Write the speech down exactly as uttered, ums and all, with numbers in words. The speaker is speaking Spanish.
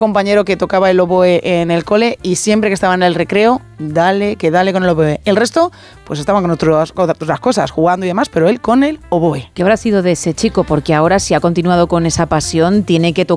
compañero que tocaba el oboe en el cole y siempre que estaba en el recreo, dale, que dale con el oboe. El resto, pues estaban con, otros, con otras cosas, jugando y demás, pero él con el oboe. ¿Qué habrá sido de ese chico? Porque ahora, si ha continuado con esa pasión, tiene que tocar